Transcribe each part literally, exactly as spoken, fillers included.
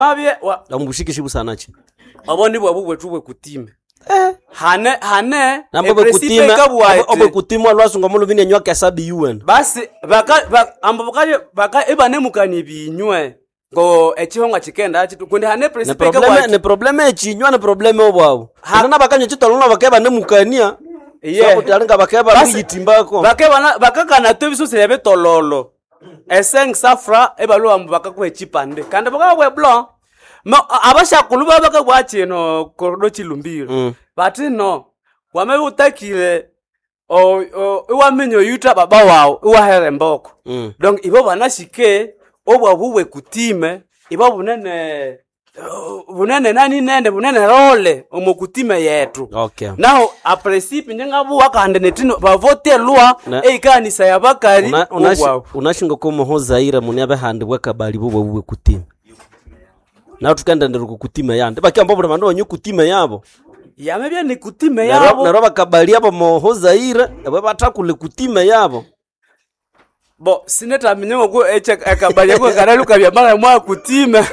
Abye wa Ambushikishibu sana chi. abandi bwabo bwetubwe kutime. Eh. Hane hane Nambe kutime obe kutime alwasunga mulu vini nywa kasabi yuwen. Basi baka baka ambakaje baka ebane mukani binywe. Go echihonga chikenda ati kundi hane presipe kabwa. Ne probleme echinywa ne probleme obwabo. Nana bakanye chitalona bakeba ne mukania. Yeah. Sako talinga bakeba buyitimbako. Bakeba bakaka na tebiso sebe tololo. Eseng safra ebalo ambu bakakwe chipande. Kande baka we blanc. Ma abasha kuluba baka bwachi no korodo chilumbiro. Mm. Bati no. Wame utakile o o iwamenyo yuta baba wao iwa heremboko. Mm. Donc ibo banashike obwa buwe kutime ibo bunene uh, bunene nani nende bunene role omukutime yetu. Okay. Now a principe nyengabu wakande netino bavote lwa eikanisa yabakari obwa unashinga ko muhozaira munyabe hande bwakabali bwo buwe kutime. Na tukanda ndero kukutima yande bakamba bura mando wanyu kutima yabo yamebya ni kutima yabo na roba kabali yabo mohozaira abo batakule kutima yabo bo sineta minyo go echa akabali yako karaluka bya mara mwa kutima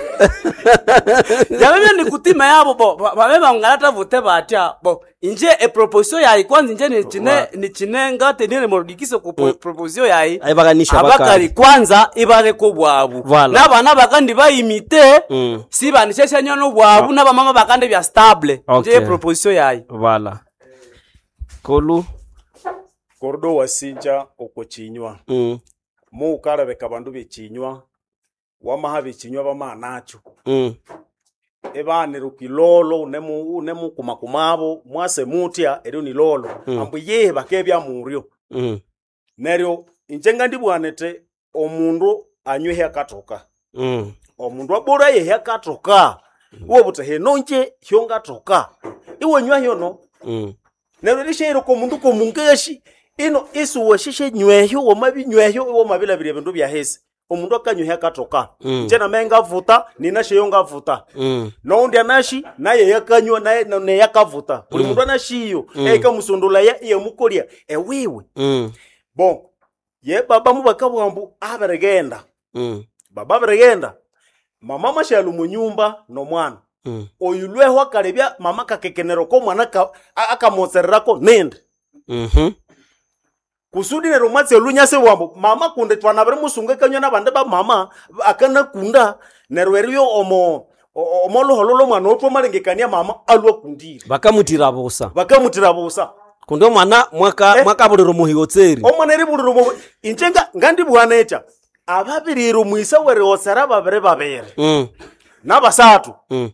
yamebya ni kutima yabo bo babeba ngalata vote batya bo inje e proposition yayi kwanza inje ni chine ni chine ngate nile modikiso ku proposition yayi ayibaganisha abakari kwanza ibare ko bwabu nabana bakandi bayimite mm. si banishesha nyono bwabu naba mama bakande bya stable okay. Nje proposition yayi vala kolu kordo wasinja okochinywa mm. mu ukarabeka bandu bechinywa wamaha bechinywa bamanacho mm. ebane rukilolo nemu nemu kumakumabo mwase mutia ero ni lolo mm. ambu ye bakebya muryo mm. neryo injenga ndibwanete omundu anywe akatoka mm. omundu abora ye akatoka mm. wo butahe nonje hyonga toka iwe nywa hyono mm. neryo lishero ko mundu ko mungeshi ino isu washishe nyweyo womabi nyweyo wo mabila bire bindu bya hesi omundu akanywe akatoka mm. jena menga vuta nina sheyonga vuta mm. no ndi anashi naye yakanywa naye ne yakavuta buli mundu mm. anashiyo mm. eka musondola ya ye mukolia ewewe mm. bon ye baba mu bakabwambu abaregenda mm. baba baregenda mama mashalu mu nyumba no mwana mm. oyulweho akalebya mama kakekenero ko mwana ka akamotserako nende mhm kusudi ne romatse lunyase wambo mama kunde twana bari musunge kanywa nabande ba mama akana kunda nerweriyo omo omolo hololo mwana otwo malengekania mama alwa kundira bakamutira bosa bakamutira bosa kundo mwana mwaka eh, mwaka buliro muhigotseri omwana eri buliro mu injenga ngandi bwanecha ababiriro muisa were osara babere babere mm. nabasatu mm.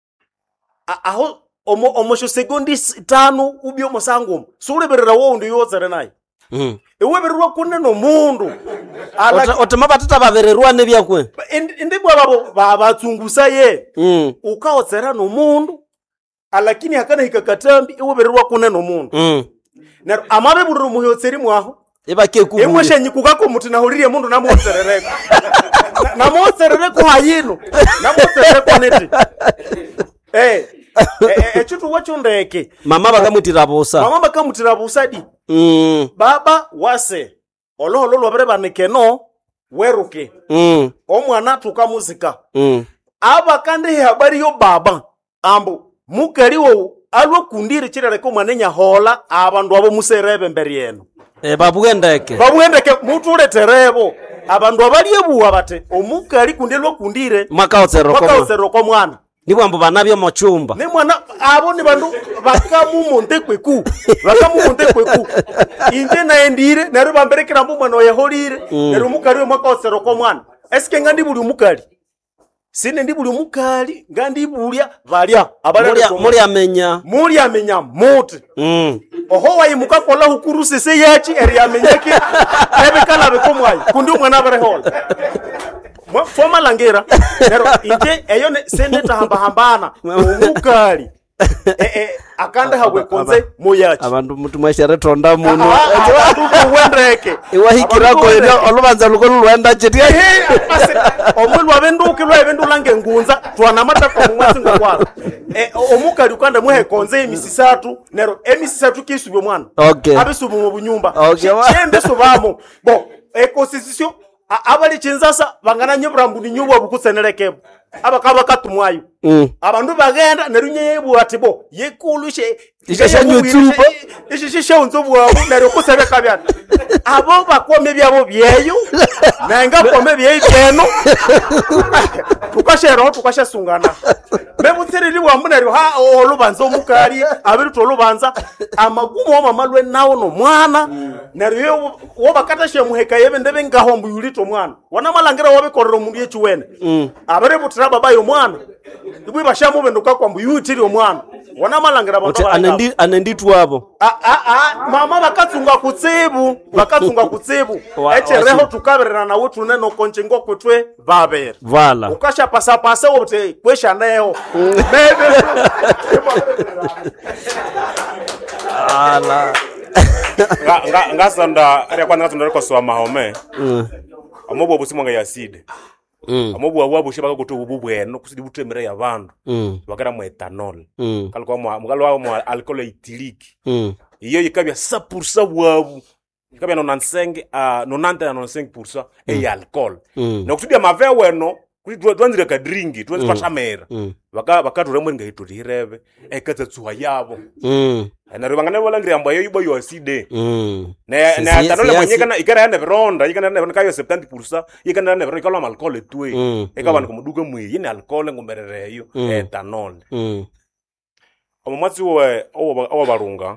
aho omo omosho sekondi tano ubyo musango suleberera wo ndi yotsere nayi mm. ewe berwa kunne no mundu ala otema batata bavererwa ne byakwe indi bwa babo babatsungusa ye mm. ukaotsera no mundu alakini hakana hikakatambi ewe berwa kunne no mundu mm. na amabe bururu muhyotseri mwaho ebake ku emwe shenyikuka ko muti na hurire mundu na motserereko na motserereko hayino na motserereko neti eh eh echitu wacho ndeke mama bakamutira bosa mama bakamutira bosa di mm. baba wase oloholo lwabere banikeno weruke mm. omwana tuka muzika mm. aba kandi habari yo baba ambu mukaliwo alwo kundire kirere ko mwanenya hola abandu abo muserebe mbere yeno e babugendeke babugendeke mutule terebo abandu abaliye buwa bate omukali kundelwa kundire makaotsero ko makaotsero ko mwana nibwambo banabyo mu cyumba ni mwana abo ni bandu bakamumonte kweku bakamumonte kweku inje na endire nero bamberekera mbu mwana yaholire mm. nero mukali makaotsero ko mwana eske ngandi buli mukali sine ndi buli mukali ngandi bulya balya abali muri amenya muri amenya muti mm. oho wayimuka kola hukuru sese yachi eri amenyeke ebe kala be komwayi kundi mwana bare hol mo foma langera nero inje eyo ne sendeta hamba hambana umukali eh eh akanda hawe konze moyachi abantu mutu mwashare tonda muno abantu wendeke iwahikirako ino olubanza luko lwenda cheti omulwa abenduke lwa ebendulange ngunza twana matako mumwasingo kwalo eh omukali ukanda muhe konze emisisatu nero emisisatu kisubyo mwana okay abesubu mu bunyumba okay chende subamo bo ekosisisyo abali chinzasa bangana nyobrambu ni nyobwa bukusenelekebo abakaba katumwayo Mm. abandu bagenda nerunye yebu atibo yekulushe Ishasha nyutsupa. ishishe unzobwabu nero kusebeka byana abo bakome byabo byeyo nenga kome byeyo byeno tukashero tukashasungana mebutsiriri bwamunero ha olubanza omukari abiri tolubanza amagumo omamalwe nawo no mwana nero wo bakatashe muheka yebe ndebe ngaho mbuyulito mwana wana malangira wabikorera omundu yechiwene abere butira baba yo mwana ibwi bashamu benduka kwa mbuyutiri omwana wana malangira Ote baba anendi anenditu abo. a a a mama bakatsunga kutsibu bakatsunga kutsibu Wa- echereho wasi- tukaberera nawo tuneno konchengo kwetwe babere Vala. ukasha pasa pasa wote kwesha neo bebe Ala. nga nga ngasanda ari kwanza ngasanda ko swa mahome Mm. amobo busimanga ya acid Mm. amobo abo bushe bakakuto ububweno kusidi butemere ya bandu Mm. bakara mu ethanol Mm. kalikuwa mu mukalo mu alcohol ethylic Mm. iyo yikabya cent pour cent bwabu yikabya nonante-cinq a nonante na nonante-cinq pour cent e alcohol Mm. nokusudia mave weno kuti twanzire ka drink twanzi pashamera Mm. baka bakatura mwe ngaito direve ekatsa yabo Mm. na ribangane bolangira ambo yo ibo yo acid Mm. ne Si- ne si- tanole si- mwenye si- kana ikara ne veronda ikana ne kayo seventy percent ikana ne veronda ikalo alcohol etwe Mm, ekabana kumuduka mwe yine alcohol ngomberere yo Mm. ethanol Mm. omumwatsi we owa barunga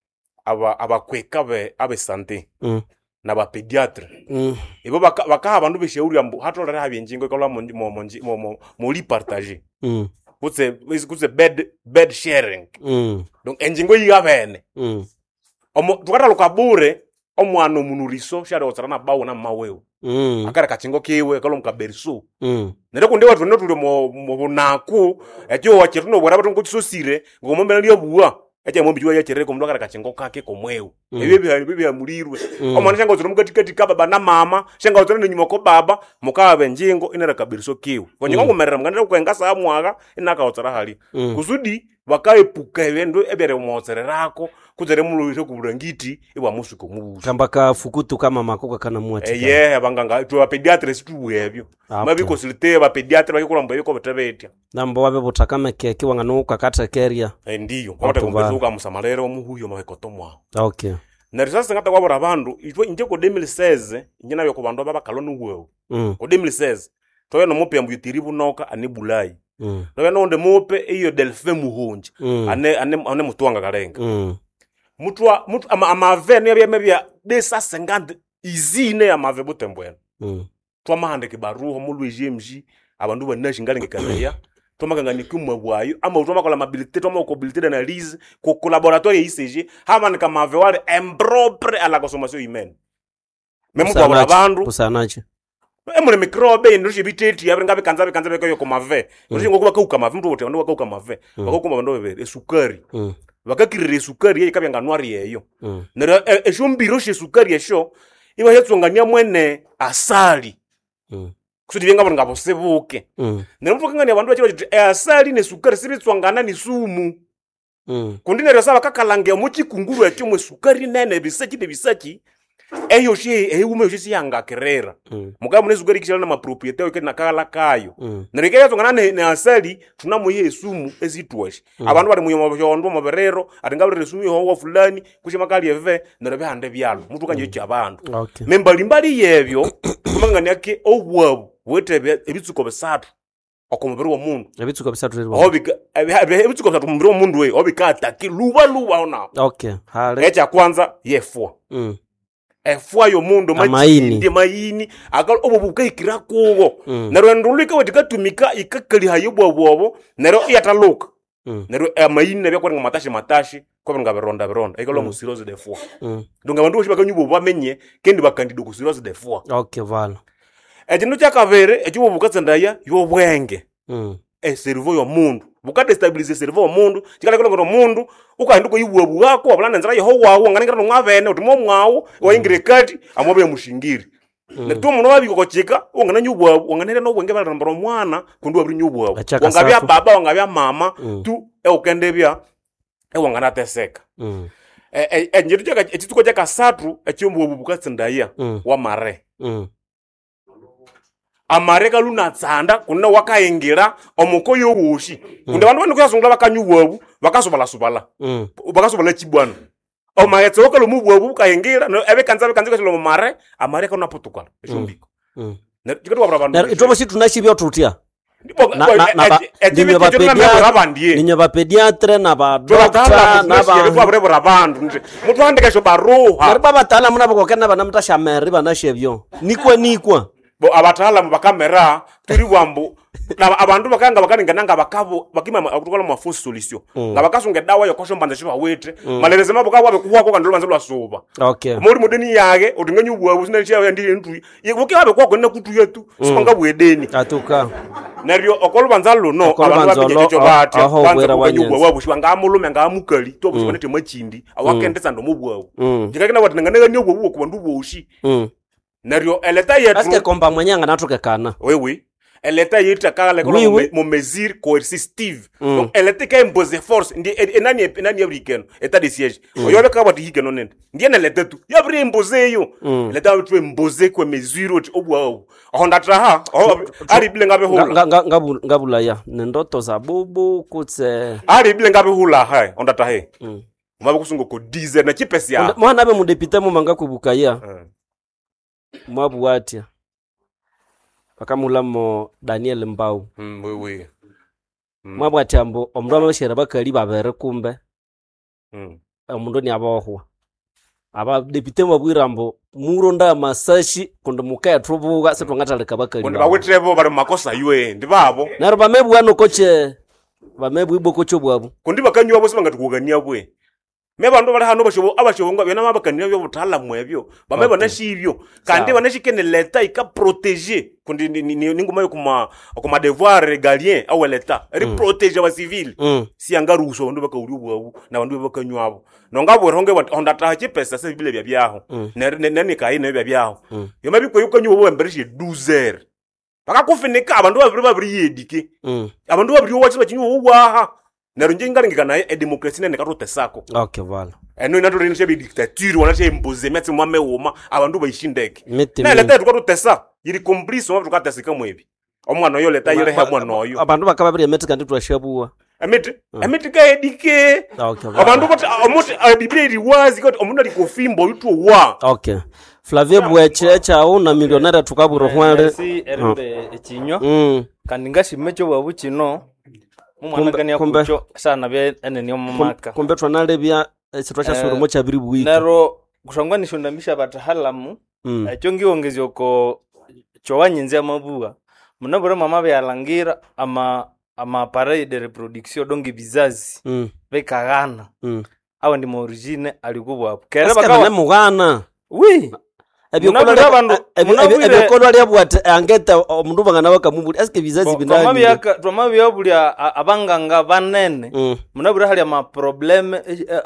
aba abakweka be abe sante Mm. na ba pediatre Mm. ibo baka baka abantu besheuri ambo hatolera habyenjingo ikalo mo mo mo mo mo li partager Mm. kutse kutse bed bed sharing Mm. donc enjingo yigabene Mm. omo tukata lukabure omwana omunuriso shari otsarana bawo na mawewe Mm. akara kachingo kiwe kalo mkaberiso Mm. nere kunde watu no tuli mo mo naku ekyo wachetu no bora batungo tsosire ngomombe naliyo buwa eche mombi jwa yachere komndo akara kachingo kake komwewe Mm. ebibi bibi amulirwe Mm. omwana shanga otsoro mukati kati ka baba na mama shanga otsoro ne nyuma ko baba mukabe njingo inera kaberiso kiwe konyengo ngomerera mngandira kwenga sa mwaga inaka otsara hali Mm. kusudi bakaepuka ebindu ebere motsererako kudzere mulwishe kuburangiti ibwa musuko mubuso Kamba ka fukutu kama makoko kana muati. eye abanganga tu pediatres tu ebyo Okay. mabiko silite ba pediatre bakikulamba biko betebetya Nambo wabe butakame keke wangano kakata keria. Eh, ndiyo Watu kwata ba- kumbezuka musamalere omuhuyo mabekoto mwa Okay. na risasa ngata kwabura bandu itwe inje ko deux mille seize inje nayo ko bandu babakalonu wewe Mm. ko deux mille seize toyo no mupe ambu tiribu noka ani bulai Mm. toyo no onde mupe iyo delfe muhunje Mm. ane ane ane mutwanga kalenga Mm. mutwa mutu ama amave ne bya mebya de sa cinquante izine amave butembwena Mm. twamahande kibaruho mulwe jemji abandu banashi ngalinge kanaya twamakangani kumwa bwayo ama utwamakola mobilité twamakobilité d'analyse ko laboratoire I C G hamani kama vewale impropre à la consommation humaine même kwa Kusanachi- bandu Kusanachi. emule microbe ndoshe biteti yabe ngabe kanza kanza bekayo ko mave ndoshe ngokuba kauka mave mtu wote ndo kauka mave bakokuma bandu bebe esukari Mm. bakakirira esukari ye kabya nganwari yeyo Mm. nero eshombiro she sukari esho iba yetsongania mwene asali Mm. kusudi benga bona ngabosebuke Mm. nero mtu kangani abantu bachiro kuti asali ne sukari sibitswangana ni sumu Mm. kundi nero saba kakalange mu chikunguru ekyo mwe sukari nene bisaki de bisaki eyo she eyo ume yo siyanga kerera Mm. muka mune sukari kishana na mapropriete yo kena kala kayo Mm. nero kaya tsongana ne, ne asali tunamuye sumu ezitwashi abantu bali muyo mabyondo maberero atingabire sumu yo wa fulani kushima kali eve nero behande byalo mutu kanje cyo abantu Okay. membali mbali yebyo kumangani yake obwabu wetebe ebitsuko besatu okomubiri wa mundu Ebitsuko bisatu rero. obika ebitsuko besatu mubiri wa mundu we obika ataki luba luba ona Okay. Hale. echa kwanza yefwa Mm. efwa yo mundu Amaini. ndi mayini akal obo bukaikira kugo Mm. nero ndulika wetika tumika ikakali hayo bwabwo nero yataluka Mm. nero amaini nabya kwa matashi matashi kwa nga beronda beronda ikalo mu cirrhosis de foie Mm. ndunga bandu bashibakanyubo bamenye kendi bakandido ku cirrhosis de foie Okay, vala. ekindu kyakabere ekibo bukatsandaya yobwenge Mm. eservo yomundu bukadestabilize servo yomundu chikalekelo ngoto mundu ukahinduko ibwabu wako wabulana nzira yeho wawo nganengera nomwavene uti momwawo waingire kati amobe mushingiri netu muno babiko kochika ungana nyubwabu wanganere no bwenge bala nambaro mwana kundu waburi nyubwabu Achaka wangabya safu. baba wangabya mama Mm. tu e ukendebya e wangana teseka Mm. e e njitu chaka ekituko chaka satu ekyombu bukatsindaia Mm. wa mare Mm. amareka lunatsanda kuna wakaingira omukoyo woshi kunde vandu vane kuyasungula vakanyuwavu vakasovalasubala Mm. vakasovala chibwana omaetse wakalo mubwavu ukaingira no eve kanza kanza kashilo mare amareka unapotukala eshombiko Mm. ne tikati wabra vandu Nero itomo si tunashibya tutia. ndipo Na na na ninyo bapedia ninyo bapediatre na ba doctor na ba vabrebora vandu nje mutu andika sho baruha Nari baba tala muna bako kana bana mutashameri bana shebyo. Nikwa nikwa. bo abatalamu bakamera turi wambu na abantu bakanga bakaningananga bakabo bakima akutokola mafusi solution nga bakasunga dawa yokosho mbanda sho bawete malereze mabo kawa bekuwa ko kandolo manzelo asuba Okay. muri modeni yake udinganyu ubwa sina chiya ndi ntu yebuke babe kwa konna kutu yetu sipanga bwedeni Atuka. neryo okolo banzalo no Okolo abantu banzalo, babijecho bati aho kwanza bwera kukanyu wanyenzi. ubwa bushi bangamulume ngamukali to bushi banete machindi awakendesa ndo mubwa Mm. ndikakina wati ngane nyo ubwa ku bandu boshi Mm. neryo eleta yetu Aske komba mwenyanga natuke kana. wewe elle était yita kala ko Oui, oui. mo mesure coercitive donc elle était quand imposer force ndi enani enani africaine état de siège oyo beka wati hikeno nende ndi ene lete tu ya bri imposer yo elle était tu imposer ko mesure oti obwa honda traha ari bile ngabe hula Nga- nga- ngabu- ngabulaya nendoto za bubu kutse ari bile ngabe hula hai honda trahe mwabe kusungo ko dix na chipesi ya mwana abe mudepite mu manga kubukaya mwabu watia pakamulamo Daniel Mbau mm wewe mwabu watia mbo omro amashera bakali babere kumbe mm omundu ni abohwa aba depite mwabwira mbo muronda masashi kundo mukaya trubuga setwangataleka bakali bonde bawetrebo bari makosa ywe ndi babo naro bamebu ano koche bamebu iboko cho bwabu kundi bakanywa bose bangatukugania bwe me bandu bali hano bashobo abashobonga bena mabakania byo butala mwebyo bame bana shibyo kandi bana shikene leta ika protéger kundi ninguma yo kuma kuma devoir régalien au leta ri protéger ba civil si angaruso bandu bakauri bwabu na bandu bakanywa abo nongabo ronge onda tachi pesa se bile bya byaho ne ne kai ne bya byaho yo mabiko yo kanywa bo embere douze heures bakakufinika abandu babiri babiri yedike abandu babiri wachi bachinywa uwaha nero njingaringika naye e democracy nene karote sako okay vala eno inato rene shebe dictature wana she imposer metsi mwame woma abandu bayishindeke Mete na mimi. leta tukarote sa yiri complice wa tukatesika mwebi omwana oyo leta yire he mwana oyo abandu bakababiri emeti kandi twashabua emiti emiti ka edike okay vala abandu bati omuti biblia iri wazi kuti omundu ali kofimbo yitwo wa okay Flavie Bweche chao na millionaire tukaburo hwale si erbe ekinyo mm kandi ngashimmecho bwabu kino umwana Kumbe- kania kumbe- kucho sana bya eneni omumaka kumbe twanalebya sitwasha suru mocha biri bwiki nero kushangwa nishondamisha batahalamu Mm. ekyo ngiwongezi oko chowanyinzi amabua munabura mama byalangira ama ama appareil de reproduction donge bizazi mm bekagana mm awo ndi origine alikubwapo kera Aska bakawa bane mugana wi Munabwira abandu- munabwire- ebyokolwa lyabwate angeta omundu bangana bakamubuli eske bizazi binani twamabya buli a- a- abanganga banene Mm. munabura hali amaprobleme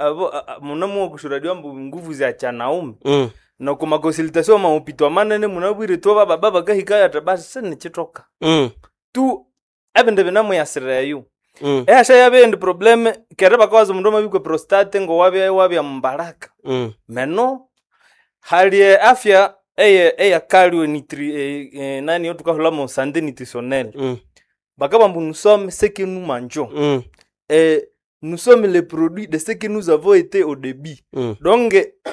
munamuokushuradia mbu nguvu za chanaume mm na kumakonsultation maupito amanene munabwire tuba baba bakahikaya tabasi senichitoka mm tu ebindu binamuyasireyo mm ehasha yabendi probleme kere bakawaza omundu amabikwe prostate ngo wabya wabya mbaraka mm meno hali ya afya eye eya kalio nitri eh, eh, nani yo tukahula mo santé nutritionnelle mm bakaba mbu nous sommes ce que nous mangeons mm et nous sommes les produits de ce que nous avons été au début mm donc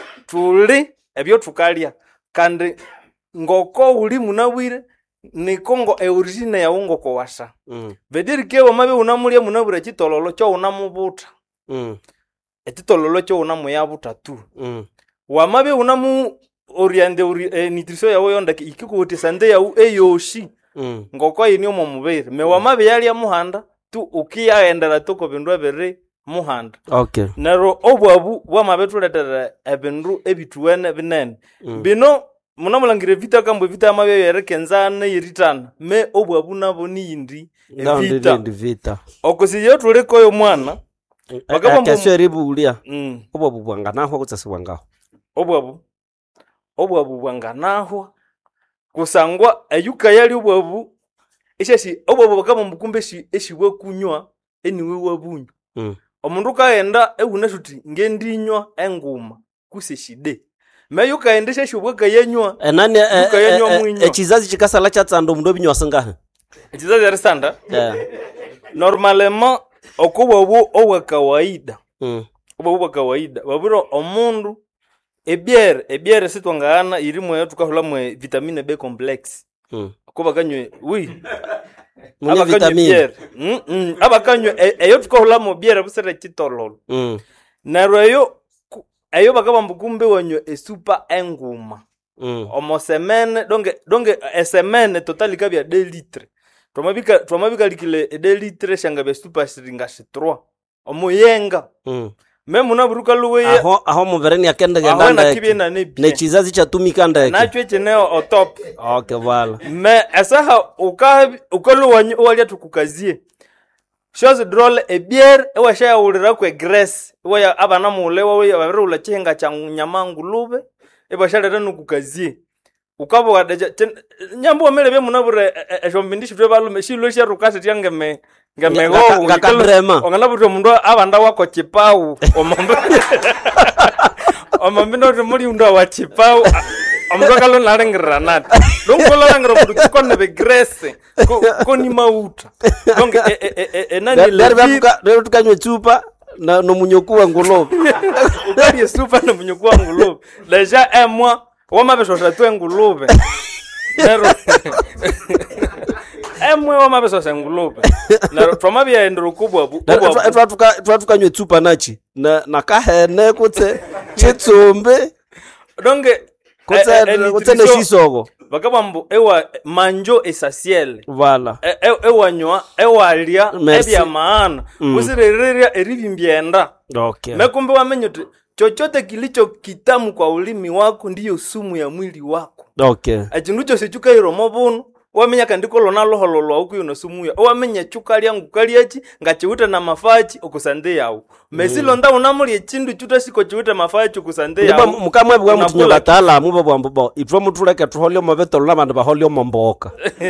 tuli ebyo tukalya kandi ngoko uli munabwire ni kongo e origine ya ngoko washa mm vediri ke wamabe unamulya munabwire kitololo cyo unamubuta mm ekitololo cyo unamuyabuta tu mm wamabe unamu oriente ori, eh, nutrition yawe yonda ikikuti sande ya eyoshi mm ngoko yini omo mubere me wamabe yali muhanda tu ukiyaendera tuko bindu ebere muhanda okay nero obwabu bwamabe tuletere ebindu ebituwene binene bino munamulangire vita kambo vita amabe yerekenzana yiritana me obwabu nabo nindi ndandi evita ndi vita okusiye tuleko yo mwana Bakaba mbu- akasho ribulia mm. obo bubwanga naho kutsasibwa ngaho obwabu obwabu bwanganahwa kusangwa ayuka yali obwabu eshashi obwabu bakaba mbukumbe shi eshiwe kunywa eniwe wabunywa mm omundu kaenda ehuna shuti ngendinywa enguma kuseshide me yukaendesha shubweka yenywa enani Duka yenyu mwinyo. echizazi chikasala chatsando mundu binywa singahe ekizazi arisanda yeah. normalement okuba obu owa kawaida mm. oba owa kawaida baburo omundu ebiere ebiere sitwangana irimu yetu kahula mwe vitamine B complex mm. kuba kanywe oui Mune vitamine mm mm aba kanywe eyo tukahula mu biere busere kitololo mm. naro eyo eyo bakabambu kumbe wanywe esupa enguma mm. omo semene donge donge esemene totali kabya deux litres twamabika twamabika likile deux litres shanga bya supa siringa trois omo yenga mm. meme na buruka luwe aho aho muvereni akende na gendanda kibena ne ne chizazi chatumika ndeke nacho cheneo o top okay wala me asaha uka ukalo wanyu wali tukukazie shows drole e bière ewa shaya ulira kwe grace ewa ya abana mulewa we babiri ula chenga cha nyama ngulube eba shaya renu kukazie ukabo wadaja nyambo mele be munabure ejombindishi twe balume shilo sha rukase tyange me ngame go ngakadrema ongana buto mundu abanda wako chipau omambe omambe no muri unda wa chipau omundu kalo nalengira nati dongola langira mundu chikone be grace ko ko ni mauta donc e e e nani le lero tukanywe chupa na no munyoku wa ngolobe ukali super no munyoku wa ngolobe deja un mois wama besho tatu ngolobe nero emwe wama besho ngolobe nero twama bya endro kubwa twa tuka twa tukanywe chupa nachi na nakahene kutse chitsombe donge kutse kutse ne shisoko bakabambu ewa manjo essentiel vala ewa nywa ewa lia ebya maana usirerera erivimbienda okay mekumbe wamenyote chochote kilicho kitamu kwa ulimi wako ndiyo sumu ya mwili wako okay achinucho sichuka iromo bunu wamenya kandiko lona lohololwa uku yono sumu ya wamenya chuka lyangu kaliachi ngachiuta na mafachi okusande yawo mesilo nda unamuli echindu chuta siko chiuta mafachi okusande yawo ndiba mukamwe bwa mutunyo batala mubo bwambo bo itwa mutuleke tuholyo mabetolo nabantu baholyo momboka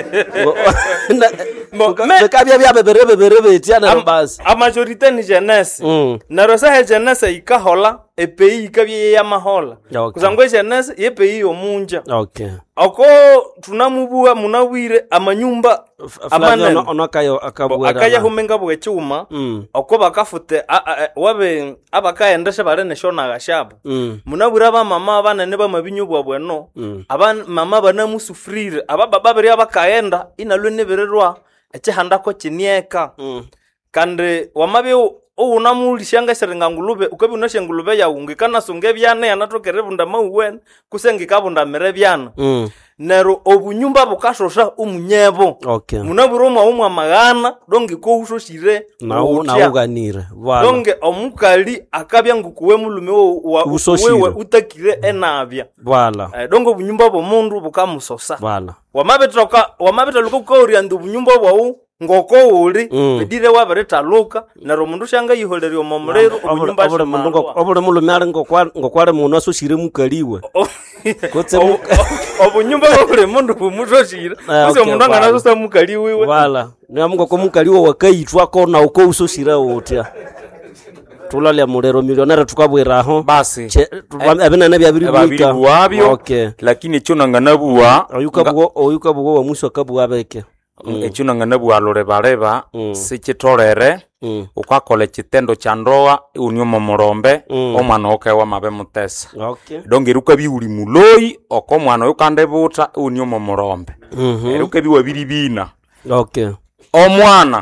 bekabya bya beberebe berebe tiana basi a majorité ni jeunesse na rosa jeunesse ikahola e pays ikabye ya mahola kuzangwe jeunesse ye pays omunja okay ako tunamubua munawire amanyumba amana onakayo akabwa akaya humenga bwe chuma ako bakafute wabe abakaendesha barene shona gashabu munabura ba mama banane ba mabinyo bwa bweno aban mama bana musufrire aba baba bari abakaenda inalwe nebererwa echihanda ko chinieka kande wamabe unamulishanga serenga ngulube ukabi unashe ngulube ya ungikana sunge byane yanatokere bunda mauwen kusengi kabunda mere byana mm. nero obunyumba bukashosha umunyebo okay munaburo mwa umwa magana dongi ko ushoshire na na uganire wala donge omukali akabya ngukuwe mulume wa wewe utakire enabya wala eh, dongo obunyumba bo mundu bukamusosa wala wamabetoka wamabetaluka ko oriandu obunyumba bwo ngoko uli bidire mm. wabareta luka naro mundu shanga yiholeryo momulero obunyumba obule mundu obule mulume ali ngokwa ngokwale mundu asoshire mukaliwe kotse obunyumba obule mundu bumusoshire kose mundu angana so mukaliwe wala nyamungo ko mukaliwe wakaitwa ko na uko usoshire otya tulale mulero milionera tukabwiraho basi abena bya biri wabyo okay lakini cyo nanganabuwa oyukabugo oyukabugo wa muso akabuwa abeke Mm. Echuna nganabu alore bareba mm. sichitorere mm. ukakole chitendo cha ndoa unyomo morombe mm. omwana okewa mabe mutesa okay dongeruka biuri muloi oko mwana ukande buta unyomo morombe mhm eruka biwa biribina okay omwana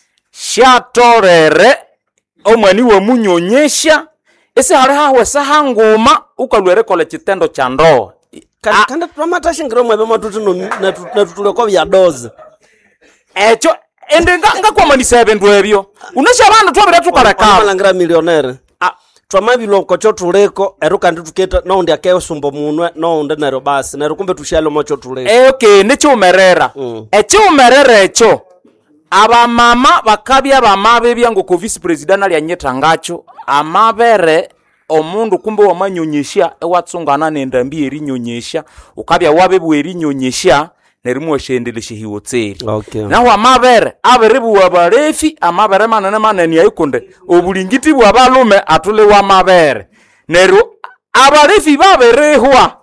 shatorere omwani wa munyonyesha ese hari hawe sahanguma ukalwere kole chitendo cha ndoa kandi kandi twamata shingiro mwe bematutu na tutule ko bya doze echo ende nga kwa mani seven ndwebyo unesha bana twabira tukaraka amalangera millionaire ah twamabilo kocho tuleko eruka ndi tuketa no ndi akeyo sumbo munwe no ndi nero basi nero kumbe tushalo mocho tuleko eh okay necho umerera mm. echo umerera echo aba mama bakabya bamabe byango ko vice president ali anyetangacho amabere omundu kumbe wamanyonyesha ewatsungana nendambi erinyonyesha ukabya wabebwe erinyonyesha nerimu washendeleshe hiwotseri okay na wa mabere aberebu wabarefi amabere manene manene yayikonde obulingiti bwa balume atule wa mabere neru abalevi baberehwa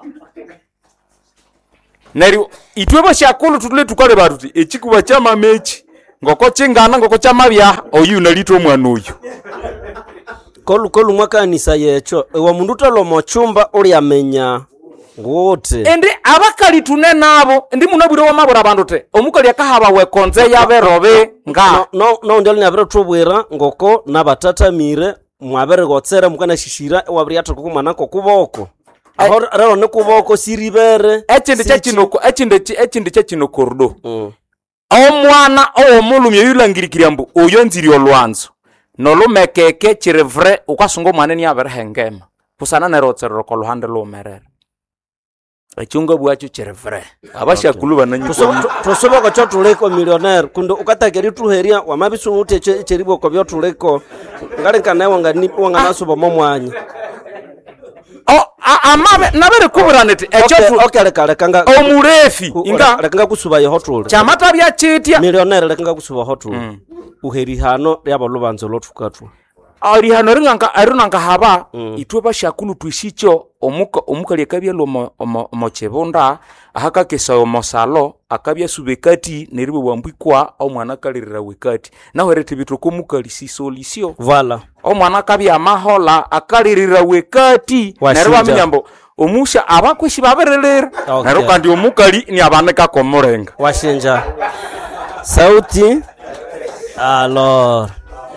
neryo itwe bashakulu tutule tukale batuti ekikuba kyamamechi ngoko chingana ngoko chamabya oyu nalito omwana oyu kolu kolu mwakanisa yecho ewa mundu talo mochumba uli amenya wote endi abakali tune nabo ndi munabwire wa mabura bantu te omukali akahaba wekonze yaberobe nga no no, no ndali nabere tubwira ngoko nabatatamire mwabere gotsera mukana shishira wabiri atako kumana ko kuboko aho rero ne kuboko siribere ekindi kyachinoko ekindi ekindi kyachinokordo mm. omwana owomulumye yulangirikirya mbu oyo nziri olwanzo nolumekeke chirevre ukasunga omwana ni aberehengema pusana nerotserero ko luhande lumerere echunga bwacho chirevre abashakulu bananyiko tosoboka cho tuleko millionaire kundo ukatakeri tuheria wamabisu ute cheribo ko byo tuleko ngale kana wanga ni wanga nasubo momwanyi oh amabe nabere kuburanete echo okay okay leka leka nga omurefi inga leka nga kusuba yo hotul chamata bya chitia millionaire leka nga kusuba hotul mm. uheri hano yabo lubanzo lotukatwa ari hano ringanga arunanga haba mm. itwe bashakulu twishicho omuka omukali akabya lo mochebonda ahaka kesa omosalo akabya subekati neribo bwambikwa omwana kalirira wekati naho rete bitoko mukali si solution voilà omwana akabya amahola akalirira wekati neribo aminyambo omusha abakwishi baberelera okay. Nero kandi omukali ni abaneka komurenga washenja sauti alors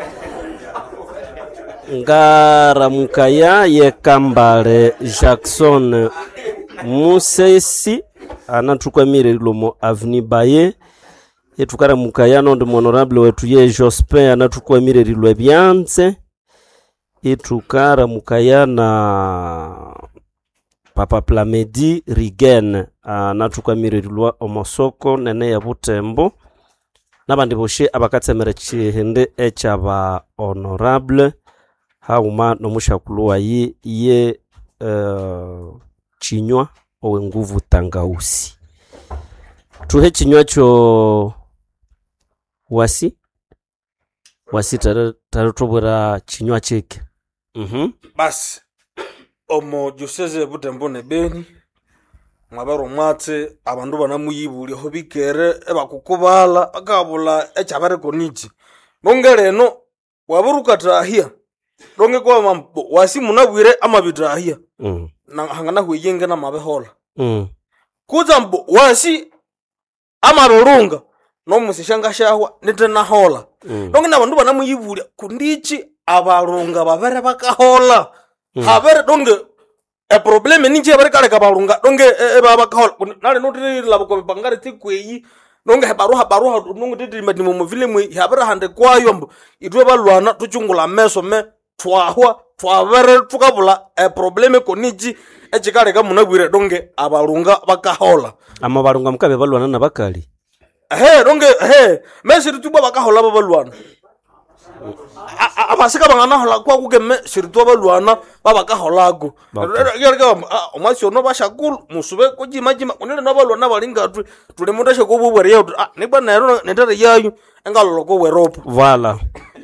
ngaramukaya yekambale Jackson Musesi anatukwamire lomo Avenue Baye etukaramukaya nondo honorable wetu ye Jospin anatukwamire lwe byanze etukaramukaya na Papa Plamedi Rigen anatukwamire lwa omosoko nene ya Butembo nabandi boshe abakatsemere chihende echaba honorable hauma nomushakulu wayi ye uh, chinywa owe nguvu tangausi tuhe chinywa cho wasi wasi tarotobora chinywa cheke mhm mm basi omo Joseze Butembo ne Beni mwabaro mwatse abandu banamuyibuli ho bikere ebakukubala akabula echabare koniji bongereno waburukatahia donge kwa mambo wasi munabwire amabitahia mm. na hangana huyenge na mabehola mm. kuza mbo wasi amarurunga no musishanga shahwa nitena hola mm. donge nabandu banamuyibuli kundichi abarunga babere bakahola mm. habere donge e probleme ninje bare kale kabarunga donge e baba kahola nale notiri labako bangare tikweyi donge habaruha baruha donge titi madimo mu vile mu habere hande kwayo mbo itwe balwana tuchungula meso me twahwa twabere tukabula e probleme koniji echikale ka munabwire donge abarunga bakahola ama barunga mukabe balwana na bakali he donge he mesiri tuba bakahola babalwana abasika bangana hola kwa kugeme sirito balwana babakaholago yerega omasi ono bashakulu musube kujimajima unele nabalwana balinga tu tuli mundashe ko bubwere yetu ah niba nero netare yayu engalolo ko weropo voilà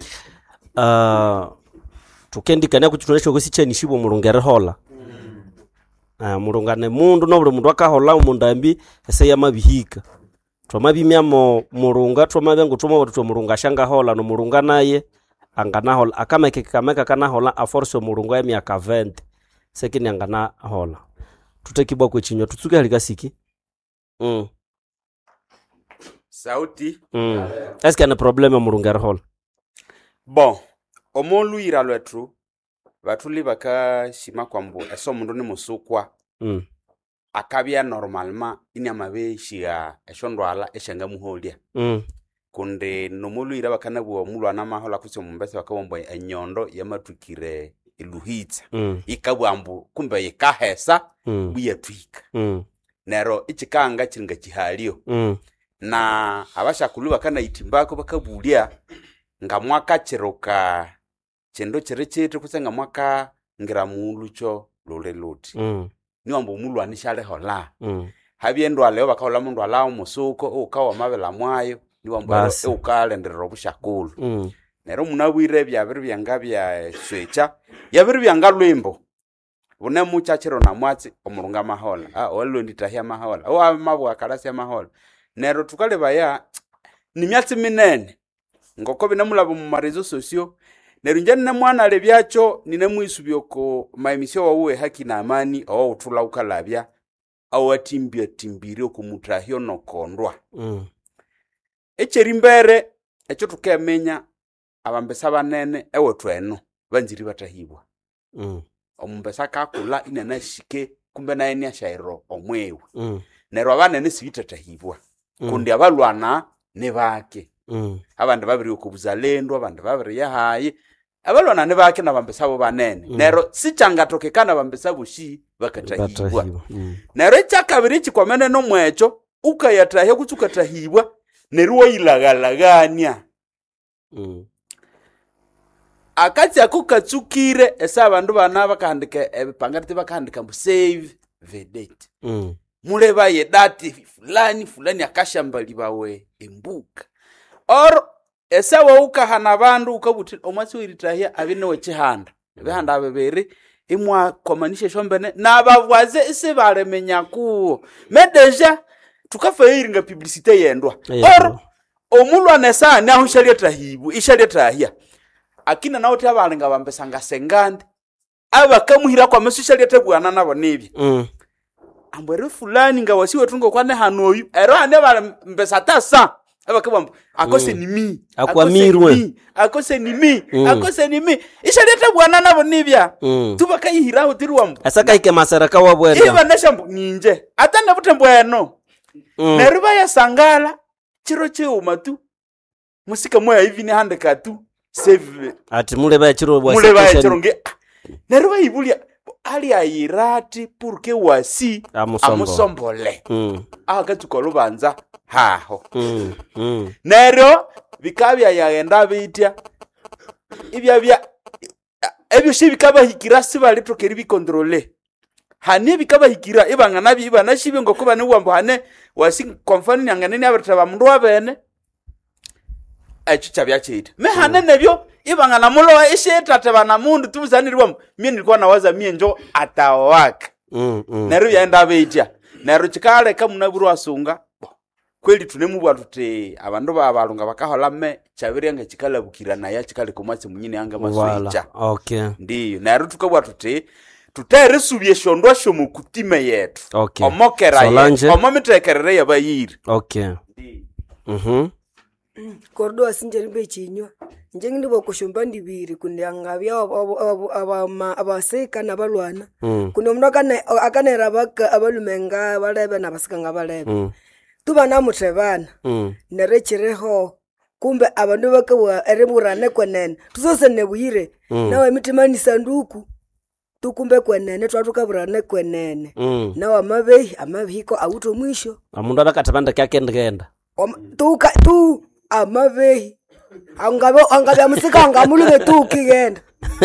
uh tukendikana kuchitonesha ko sicheni shibo mulungere hola ah mulungane mundu no buli mundu akahola umundambi ese yamabihika twamabimyamo mulunga twamabengo twoma watu mulunga shanga hola no mulunga naye angana hola akameke kameka kana hola a force mulunga ya miaka twenty sekini angana hola tutekibwa kwechinywa tutsuke halika siki mm sauti mm est-ce qu'il y a un problème mulunga hola bon omolu ira lwetu batuli baka shima kwambo eso mundu ni musukwa mm akabya normalement inyama beshiya eshondwala eshanga muholia mm kunde nomolu ira bakana bwo mulwana mahola kutse mumbese bakabombo enyondo yamatukire iluhitsa mm ikabwambu kumbe yikahesa mm buyatwika mm nero ichikanga kiringa kihalio mm na abashakulu bakana itimbako bakabulia nga mwaka chiroka chendo chirechetu kusenga mwaka ngiramulucho lole loti mm niwambo mulwana shale hola mm habiendo leo bakahola mundu alao musuko ukawa mabela mwayo niwambo ukalenderera obushakulu mm nero munabwire byabiri byanga bya swecha yabiri byanga lwimbo une muchachiro na mwatsi omulunga mahola ah walo nditahia mahola o amabwa kalasi mahola nero tukale baya ni myatsi minene ngoko binamulabo mu marezo sosio nero njani na mwana lebyacho nine mwisubyoko maimisyo wauwe haki na amani o utula ukalabya awatimbia timbiri okumutahio nokondwa Mm. echerimbere echo tukemenya abambesa banene ewe tweno banjiri batahibwa Mm. omumbesa kakula inene shike kumbe naye ni ashairo omwewe Mm. nero abanene sibitatahibwa Mm. kundi abalwana ne bake Mm. abandi babiri okubuzalendo abandi babiri yahaye abalwana ne bake nabambesa bo banene Mm. nero sichangatokekana bambesa bushi bakatahibwa Batahibwa. Mm. nero ekyakabiri kikomene nomwecho ukayatahya kutsukatahibwa nero wayilagalagania Mm. akati ako katsukire esa abandu bana bakahandika ebipangati bakahandika mbu save the date Mm. muleba ye date fulani fulani akashambali bawe embuka or esa wa ukahana abandu ukabuti omwasi wiritahya abine wechihanda ebihanda abebere imwa komanisha shombene nababwaze ise balemenya kuwo medeja tukafairinga publicité yendwa Yendwa. or omulwana esa ne aho shali tahibu ishali tahya akina nawo tabalenga bambesanga sengande aba kamuhira kwa mesushali atabwana nabo nibi Mm. ambere fulani nga wasiwe tungo kwane hanoyu ero ane bambesa tasa aba kabambo akose Mm. nimi Akwamirwe. akose nimi, akose nimi Mm. akose nimi ishali atabwana nabo nibya Mm. tubaka yihiraho tiruwambo Asaka ike masaraka wabwenda. iba nashambu ninje ata nabutembo eno Mm. neruba ya sangala chiro cheuma tu musika moya hivi ni handika tu save Ati mule ba chiro bwa mule baya situation. chironge neruba ibulia ali ayirati purke wasi Amusombo. amusombole Mm. akatuko lubanza haho Mm. Mm. nero bikabya yaenda bitya ibya bya ebyo shibikaba hikira sibali tokeri bikontrole hane bikaba hikira ibangana biba nashibe ngokuba ne wambo hane wasi konfani nyangane ne abataba mundu wabene achicha byachita me hane nebyo ibangana mulo isheta tabana mundu tubuzanirwa mimi nilikuwa nawaza mie njo atawaka Mm. Mm. nero yaenda bitya nero chikale kamunaburu asunga kweli tunemubwa tuti abandu babalunga bakahola me chabiri nga chikala bukirana ya chikale komwase munyine anga Wala. maswicha Okay. ndiyo nero tukabwa tuti tutere subye shondwa sho mukutime yetu Okay. omokera Solange. yetu omomitekerere yabayiri Okay. Mhm. kordo asinje rimbe chinywa njengi ndibo kushomba ndibiri kundi angabya abama abaseka nabalwana Mm. kundi omundu akane akanera baka abalumenga balebe nabasika ngabalebe Mm. tuba namutebana Mm. nerechireho kumbe abandu bakawa ereburane kwenene tusose nebuyire Mm. nawe mitimani sanduku tukumbe kwenene twatukaburane kwenene Mm. nawe amabehi amabihiko awuto mwisho Amundu abakatabanda kyake ndgenda. Om- tu ka- tu amabehi angabe angabe amusika angamulube tu kigenda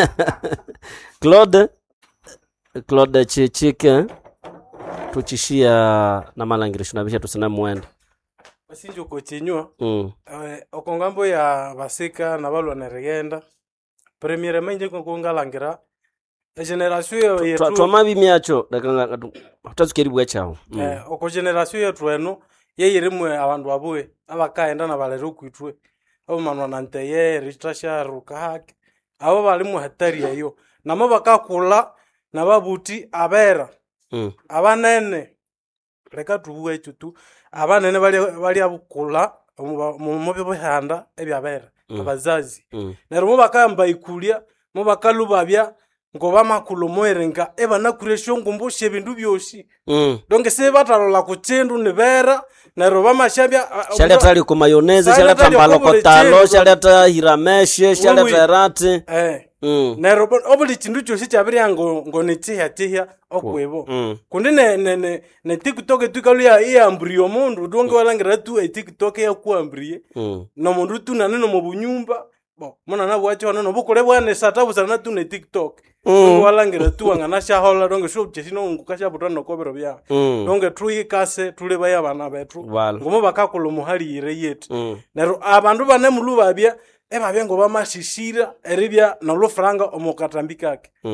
Claude Claude chichike tuchishia na malangirisho na bisha tusina mwenda. Basinjo kochinywa Mm. eh, okongambo ya basika na balwa neregenda premiere menje kongalangira e generation yetu Twamabi myacho dakanga tutazukeri bwachao. eh, oko generation yetu eno yeyirimwe abandu abue abakaenda na balero kwitwe abo manwa nanteye ritasha rukahake abo bali mu hatari yayo namo bakakula nababuti abera Mm. abanene leka tuwe chutu abanene bali bali abukula mu byo bihanda ebyabera Mm. abazazi Mm. nero mu bakamba ikulia mu bakalubabya ngo bamakulu moerenga eba nakuresho ngumbushe bindu byoshi Mm. donc se batalola kuchendu nibera nero bamashabya Shali atali ku mayonnaise, Shali shali atali atambalo okobole kotalo, chendu. shali atahirameshe, shali Oui, oui. atarate. eh Mm. nero obuli chindu choshi chabirya ngo ngo nitihya tihya okwebo Mm. kundi ne ne ne ne TikTok tukaluya iyamburiyo mundu donge walangira tu e TikTok ya kuamburiye Mm. no mundu tu nanene mu bunyumba bo mona na bwacho nano bukole bwane satabu sana tu ne TikTok donge walangira tu angana shahola donge sho chesino ngukasha butano kobero bya Mm. donge tuyikase tule baya bana betu Wala. ngomo bakakolo muhali ire yetu Mm. nero abandu bane mulubabya ebabya ngo bamashishira eribya nolufranga omukatambikake Mm.